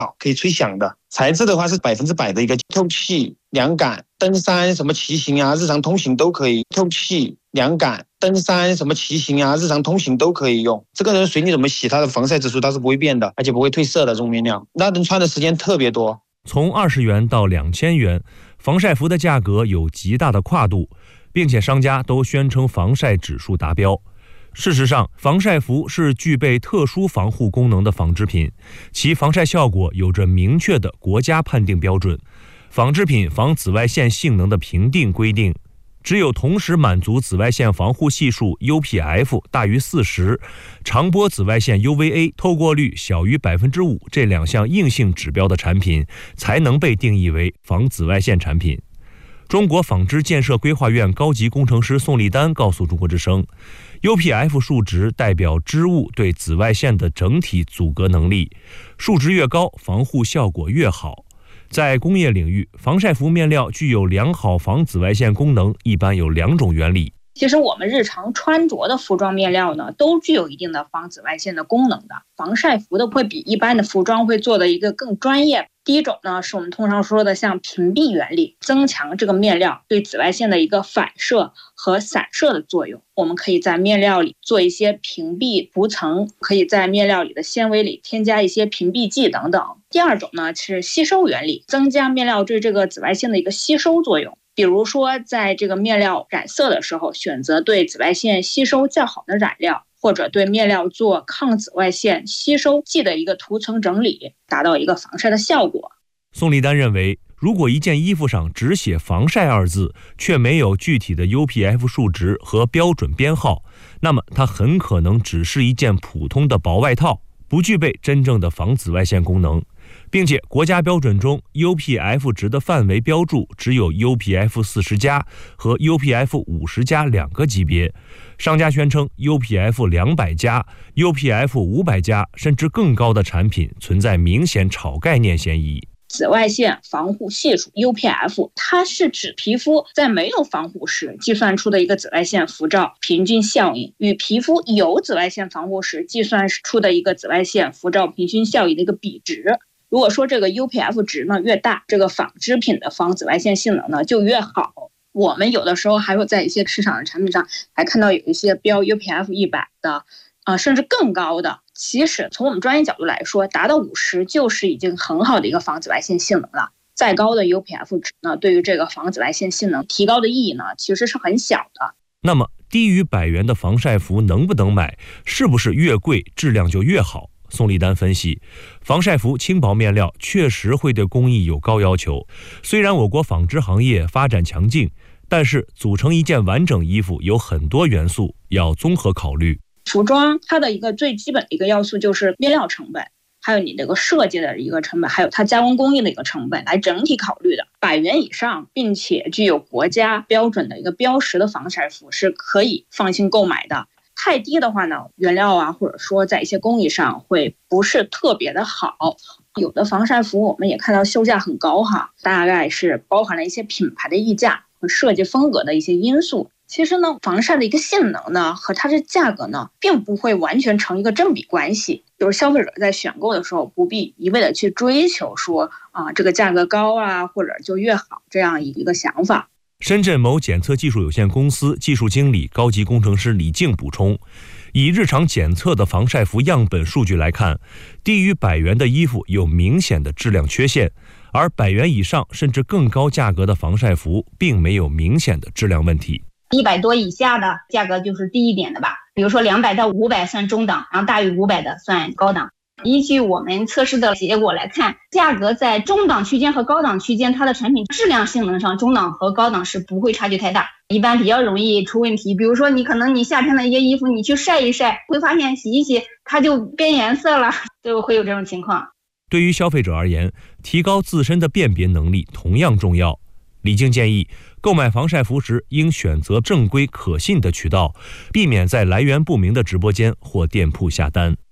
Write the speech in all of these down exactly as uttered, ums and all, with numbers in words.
可以吹响的。材质的话是百分之百的一个透气、凉感，登山什么骑行啊、日常通行都可以。透气、凉感、登山什么骑行啊、日常通行都可以用。这个人随你怎么洗，它的防晒指数它是不会变的，而且不会褪色的这种面料，那能穿的时间特别多。 从二十元到两千元，防晒服的价格有极大的跨度，并且商家都宣称防晒指数达标。事实上，防晒服是具备特殊防护功能的纺织品，其防晒效果有着明确的国家判定标准。纺织品防紫外线性能的评定规定，只有同时满足紫外线防护系数 U P F 大于四十，长波紫外线 U V A 透过率小于 百分之五 这两项硬性指标的产品，才能被定义为防紫外线产品。中国纺织建设规划院高级工程师宋立丹告诉中国之声， U P F 数值代表织物对紫外线的整体阻隔能力，数值越高，防护效果越好。在工业领域，防晒服面料具有良好防紫外线功能，一般有两种原理。 其实我们日常穿着的服装面料呢，都具有一定的防紫外线的功能的。防晒服的会比一般的服装会做的一个更专业。第一种呢，是我们通常说的像屏蔽原理，增强这个面料对紫外线的一个反射和散射的作用。我们可以在面料里做一些屏蔽涂层，可以在面料里的纤维里添加一些屏蔽剂等等。第二种呢是吸收原理，增加面料对这个紫外线的一个吸收作用。比如说在这个面料染色的时候，选择对紫外线吸收较好的染料，或者对面料做抗紫外线吸收剂的一个涂层整理，达到一个防晒的效果。 宋立丹认为，如果一件衣服上只写防晒二字，却没有具体的 U P F 数值和标准编号，那么它很可能只是一件普通的薄外套，不具备真正的防紫外线功能。并且国家标准中 U P F 值的范围标注只有 U P F 四十 加和 U P F 五十 加两个级别，商家宣称 U P F 两百 加、U P F 五百 加甚至更高的产品存在明显炒概念嫌疑。 紫外线防护系数 U P F， 它是指皮肤在没有防护时计算出的一个紫外线辐照平均效应，与皮肤有紫外线防护时计算出的一个紫外线辐照平均效应的一个比值。如果说这个 U P F 值呢越大，这个纺织品的防紫外线性能呢就越好。我们有的时候还有在一些市场的产品上还看到有一些标 U P F 一百 的，呃，甚至更高的。其实从我们专业角度来说，达到五十就是已经很好的一个防紫外线性能了。再高的 U P F 值呢，对于这个防紫外线性能提高的意义呢，其实是很小的。 那么低于百元的防晒服能不能买？是不是越贵质量就越好？宋立丹分析，防晒服轻薄面料确实会对工艺有高要求。虽然我国纺织行业发展强劲，但是组成一件完整衣服有很多元素要综合考虑。 服装它的一个最基本的一个要素就是面料成本，还有你这个设计的一个成本，还有它加工工艺的一个成本来整体考虑的。百元以上并且具有国家标准的一个标识的防晒服是可以放心购买的。太低的话呢，原料啊，或者说在一些工艺上会不是特别的好。有的防晒服我们也看到售价很高哈，大概是包含了一些品牌的溢价和设计风格的一些因素。其实呢，防晒的一个性能呢和它的价格呢，并不会完全成一个正比关系。就是消费者在选购的时候，不必一味的去追求说啊这个价格高啊，或者就越好这样一个想法。 深圳某检测技术有限公司技术经理、高级工程师李静补充，以日常检测的防晒服样本数据来看，低于百元的衣服有明显的质量缺陷，而百元以上甚至更高价格的防晒服并没有明显的质量问题。 一百多以下的价格就是低一点的吧，比如说两百到五百算中档，然后大于五百的算高档。依据我们测试的结果来看，价格在中档区间和高档区间，它的产品质量性能上，中档和高档是不会差距太大，一般比较容易出问题。比如说你可能你夏天的一些衣服你去晒一晒，会发现洗一洗它就变颜色了，就会有这种情况。 对于消费者而言，提高自身的辨别能力同样重要。李静建议，购买防晒服时应选择正规可信的渠道，避免在来源不明的直播间或店铺下单。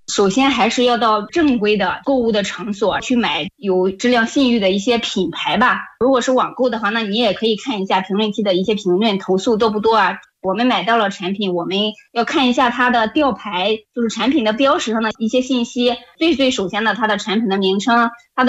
首先还是要到正规的购物的场所去买有质量信誉的一些品牌吧。如果是网购的话，那你也可以看一下评论区的一些评论，投诉多不多啊？我们买到了产品，我们要看一下它的吊牌，就是产品的标识上的一些信息。最最首先的它的产品的名称，它的